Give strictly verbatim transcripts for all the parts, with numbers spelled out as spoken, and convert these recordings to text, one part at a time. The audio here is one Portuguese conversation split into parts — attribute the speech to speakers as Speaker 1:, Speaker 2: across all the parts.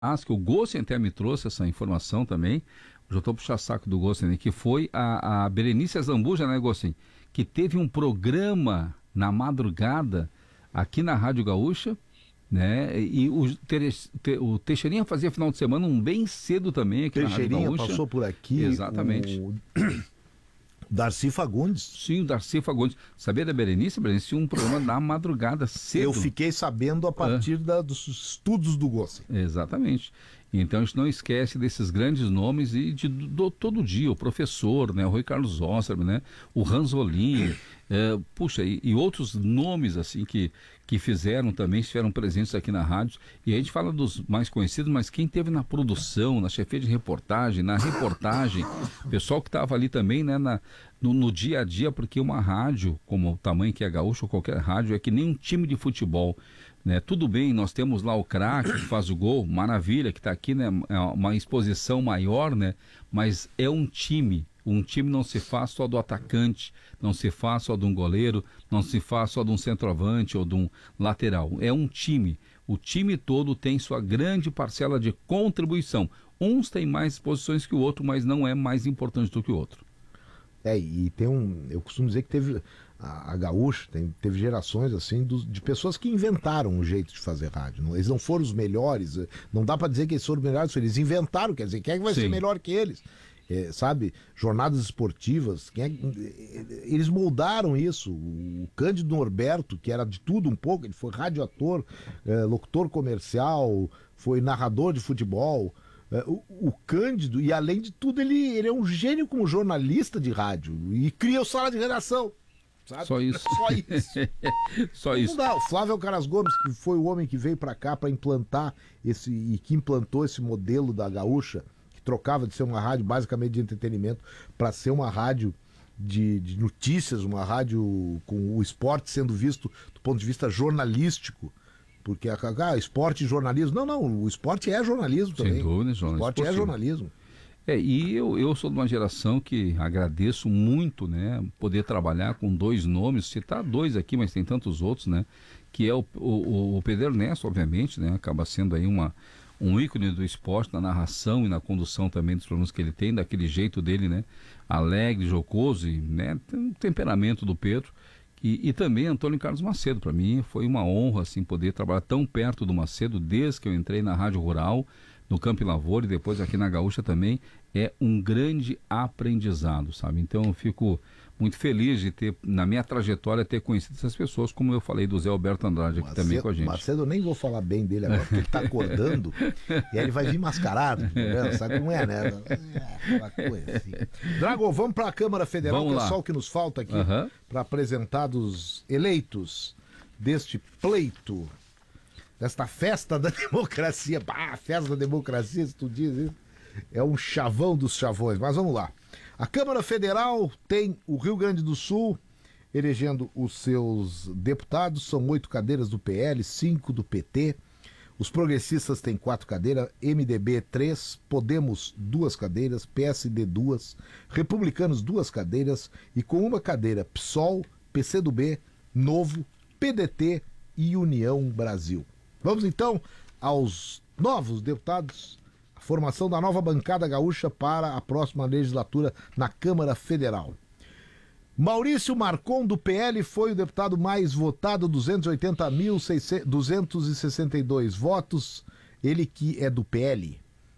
Speaker 1: que o Gossen até me trouxe essa informação também, já estou puxando saco do Gossen, né, que foi a, a Berenice Azambuja, né, Gossen, que teve um programa na madrugada aqui na Rádio Gaúcha, né, e o, Te, o Teixeirinha fazia final de semana um bem cedo também aqui na Rádio Gaúcha.
Speaker 2: Teixeirinha passou por aqui.
Speaker 1: Exatamente.
Speaker 2: O... Darcy Fagundes.
Speaker 1: Sim, o Darcy Fagundes. Sabia da Berenice? A Berenice tinha um programa na madrugada, cedo.
Speaker 2: Eu fiquei sabendo a partir ah. da, dos estudos do Gossen.
Speaker 1: Exatamente. Então a gente não esquece desses grandes nomes e de do, todo dia, o professor, né, o Rui Carlos Osserman, né, o Ranzolin, é, puxa, e, e outros nomes assim que, que fizeram também, estiveram presentes aqui na rádio. E a gente fala dos mais conhecidos, mas quem teve na produção, na chefia de reportagem, na reportagem, pessoal que estava ali também, né, na, no, no dia a dia, porque uma rádio, como o tamanho que é a Gaúcha ou qualquer rádio, é que nem um time de futebol. Né, tudo bem, nós temos lá o craque que faz o gol, maravilha, que está aqui, né, é uma exposição maior, né, mas é um time, um time não se faz só do atacante, não se faz só de um goleiro, não se faz só de um centroavante ou de um lateral, é um time, o time todo tem sua grande parcela de contribuição, uns têm mais exposições que o outro, mas não é mais importante do que o outro.
Speaker 2: É, e tem um, eu costumo dizer que teve a, a Gaúcha, tem, teve gerações assim dos, de pessoas que inventaram um jeito de fazer rádio. Não, eles não foram os melhores, não dá para dizer que eles foram os melhores, eles inventaram, quer dizer, quem é que vai Sim. ser melhor que eles? É, sabe, jornadas esportivas, quem é, eles moldaram isso. O Cândido Norberto, que era de tudo um pouco, ele foi radioator, é, locutor comercial, foi narrador de futebol. O, o Cândido, e além de tudo, ele, ele é um gênio como jornalista de rádio e cria o sala de redação. Sabe?
Speaker 1: Só isso.
Speaker 2: Só isso.
Speaker 1: Só isso.
Speaker 2: Não dá. O Flávio Caras Gomes, que foi o homem que veio para cá para implantar esse e que implantou esse modelo da Gaúcha, que trocava de ser uma rádio basicamente de entretenimento para ser uma rádio de, de notícias, uma rádio com o esporte sendo visto do ponto de vista jornalístico. Porque ah, esporte e jornalismo. Não, não, o esporte é jornalismo também.
Speaker 1: Sem dúvida, jornalismo.
Speaker 2: O esporte é jornalismo.
Speaker 1: É, e eu, eu sou de uma geração que agradeço muito, né, poder trabalhar com dois nomes, citar dois aqui, mas tem tantos outros, né, que é o, o, o Pedro Ernesto, obviamente, né, acaba sendo aí uma, um ícone do esporte, na narração e na condução também dos programas que ele tem, daquele jeito dele, né, alegre, jocoso, e, né, tem um temperamento do Pedro. E, e também Antônio Carlos Macedo, para mim foi uma honra assim, poder trabalhar tão perto do Macedo, desde que eu entrei na Rádio Rural, no Campo e Lavoura e depois aqui na Gaúcha também, é um grande aprendizado, sabe? Então eu fico muito feliz de ter, na minha trajetória, ter conhecido essas pessoas, como eu falei do Zé Alberto Andrade aqui Macedo, também com a gente.
Speaker 2: Macedo, eu nem vou falar bem dele agora, porque ele tá acordando e aí ele vai vir mascarado, né? Sabe como é, né? É, aquela coisa assim. Drago, vamos para a Câmara Federal,
Speaker 1: vamos
Speaker 2: que
Speaker 1: lá.
Speaker 2: é só o que nos falta aqui,
Speaker 1: uhum.
Speaker 2: para apresentar dos eleitos deste pleito, desta festa da democracia. Bah, festa da democracia, se tu diz isso, é um chavão dos chavões, mas vamos lá. A Câmara Federal tem o Rio Grande do Sul elegendo os seus deputados, são oito cadeiras do P L, cinco do P T, os progressistas têm quatro cadeiras, M D B três, Podemos duas cadeiras, P S D duas, Republicanos duas cadeiras e com uma cadeira PSOL, P C do B, Novo, P D T e União Brasil. Vamos então aos novos deputados, a formação da nova bancada gaúcha para a próxima legislatura na Câmara Federal. Maurício Marcon, do P L, foi o deputado mais votado, duzentos e oitenta mil duzentos e sessenta e dois votos, ele que é do P L.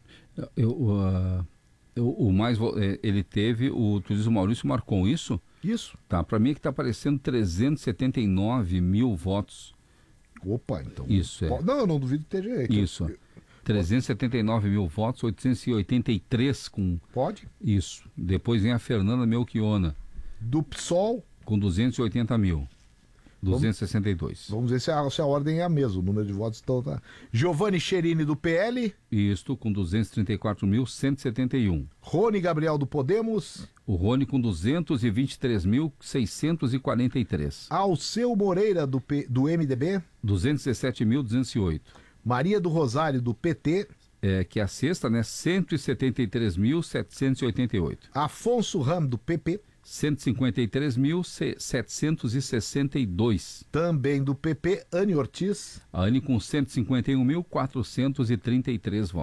Speaker 1: Eu, uh, eu, o mais, ele teve, o, tu diz o Maurício Marcon, isso?
Speaker 2: Isso.
Speaker 1: Tá, para mim é que está aparecendo trezentos e setenta e nove mil votos.
Speaker 2: Opa, então...
Speaker 1: Isso, é.
Speaker 2: Não, eu não duvido que esteja aí.
Speaker 1: Isso, eu... trezentos e setenta e nove mil votos, oitocentos e oitenta e três com...
Speaker 2: Pode?
Speaker 1: Isso. Depois vem a Fernanda Melchiona.
Speaker 2: Do PSOL?
Speaker 1: Com duzentos e oitenta mil. duzentos e sessenta e dois.
Speaker 2: Vamos, vamos ver se a, se a ordem é a mesma, o número de votos estão... Tá. Giovanni Cherini, do P L?
Speaker 1: Isto, com duzentos e trinta e quatro mil, cento e setenta e um.
Speaker 2: Rony Gabriel, do Podemos?
Speaker 1: O Rony com duzentos e vinte e três mil, seiscentos e quarenta e três.
Speaker 2: Alceu Moreira, do, P, do M D B?
Speaker 1: duzentos e dezessete mil, duzentos e oito.
Speaker 2: Maria do Rosário, do P T?
Speaker 1: é, que é a sexta, né? cento e setenta e três mil, setecentos e oitenta e oito.
Speaker 2: Afonso Ram, do P P.
Speaker 1: cento e cinquenta e três mil, setecentos e sessenta e dois.
Speaker 2: Também do P P, Anne Ortiz.
Speaker 1: A Anne com cento e cinquenta e um mil, quatrocentos e trinta e três votos.